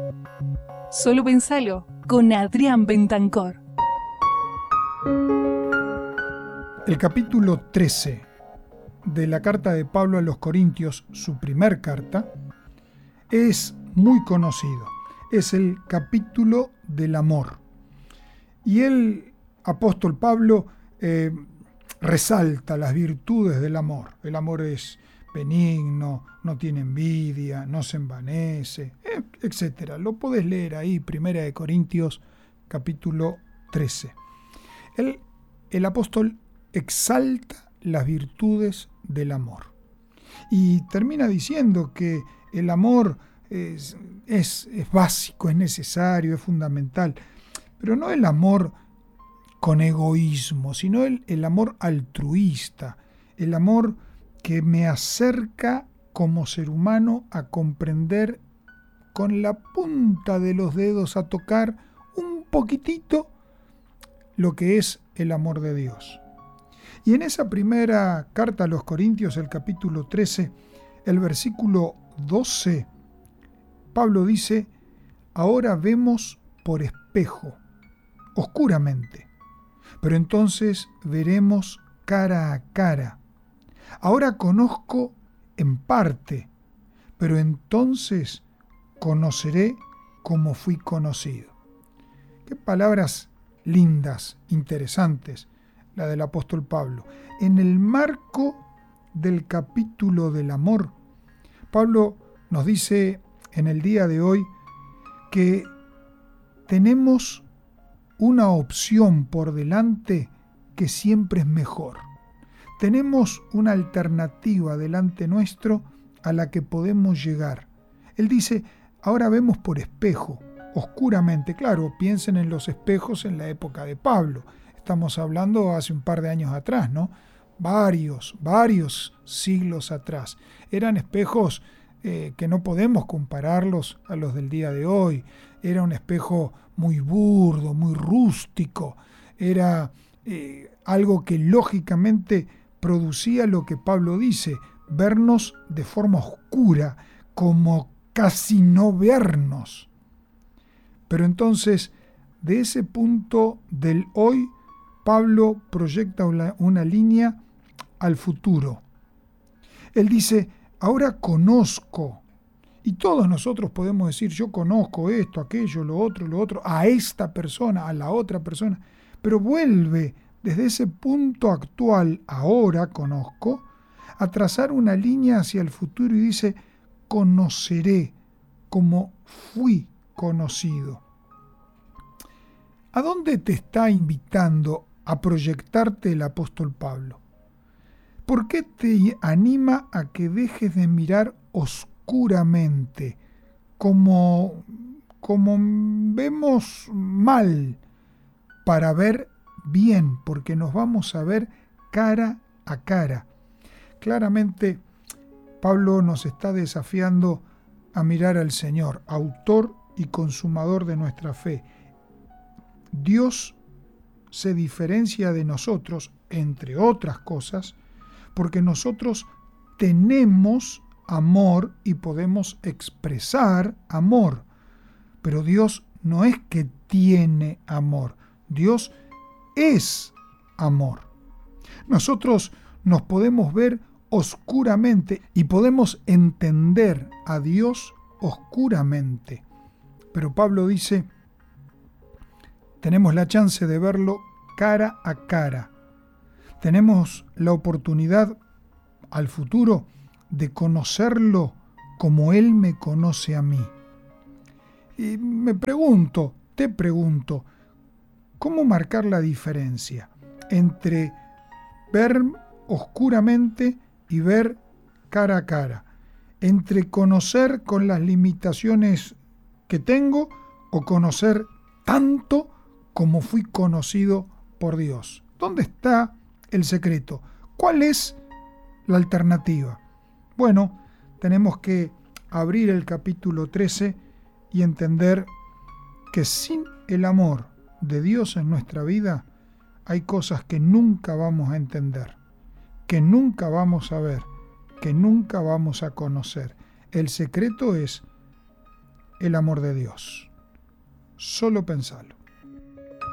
Solo pensalo, con Adrián Bentancor. El capítulo 13 de la carta de Pablo a los Corintios, su primer carta, es muy conocido. Es el capítulo del amor. Y el apóstol Pablo resalta las virtudes del amor. El amor es benigno, no tiene envidia, no se envanece, etc. Lo podés leer ahí, 1 Corintios, capítulo 13. El apóstol exalta las virtudes del amor. Y termina diciendo que el amor es básico, es necesario, es fundamental. Pero no el amor con egoísmo, sino el amor altruista, el amor que me acerca como ser humano a comprender con la punta de los dedos, a tocar un poquitito lo que es el amor de Dios. Y en esa primera carta a los Corintios, el capítulo 13, el versículo 12, Pablo dice: ahora vemos por espejo, oscuramente, pero entonces veremos cara a cara. Ahora conozco en parte, pero entonces conoceré como fui conocido. Qué palabras lindas, interesantes, la del apóstol Pablo. En el marco del capítulo del amor, Pablo nos dice en el día de hoy que tenemos una opción por delante que siempre es mejor. Tenemos una alternativa delante nuestro a la que podemos llegar. Él dice: ahora vemos por espejo, oscuramente. Claro, piensen en los espejos en la época de Pablo. Estamos hablando hace un par de años atrás, ¿no? Varios siglos atrás. Eran espejos que no podemos compararlos a los del día de hoy. Era un espejo muy burdo, muy rústico. Era algo que lógicamente producía lo que Pablo dice: vernos de forma oscura, como casi no vernos. Pero entonces, de ese punto del hoy, Pablo proyecta una línea al futuro. Él dice: ahora conozco. Y todos nosotros podemos decir: yo conozco esto, aquello, lo otro, a esta persona, a la otra persona. Pero vuelve desde ese punto actual, ahora conozco, a trazar una línea hacia el futuro y dice: conoceré como fui conocido. ¿A dónde te está invitando a proyectarte el apóstol Pablo? ¿Por qué te anima a que dejes de mirar oscuramente, como vemos mal, para ver bien? Porque nos vamos a ver cara a cara. Claramente, Pablo nos está desafiando a mirar al Señor, autor y consumador de nuestra fe. Dios se diferencia de nosotros, entre otras cosas, porque nosotros tenemos amor y podemos expresar amor. Pero Dios no es que tiene amor, Dios es amor. Nosotros nos podemos ver oscuramente y podemos entender a Dios oscuramente. Pero Pablo dice: tenemos la chance de verlo cara a cara. Tenemos la oportunidad al futuro de conocerlo como Él me conoce a mí. Y te pregunto, ¿cómo marcar la diferencia entre ver oscuramente y ver cara a cara? Entre conocer con las limitaciones que tengo o conocer tanto como fui conocido por Dios. ¿Dónde está el secreto? ¿Cuál es la alternativa? Bueno, tenemos que abrir el capítulo 13 y entender que sin el amor de Dios en nuestra vida hay cosas que nunca vamos a entender, que nunca vamos a ver, que nunca vamos a conocer. El secreto es el amor de Dios. Solo pensalo.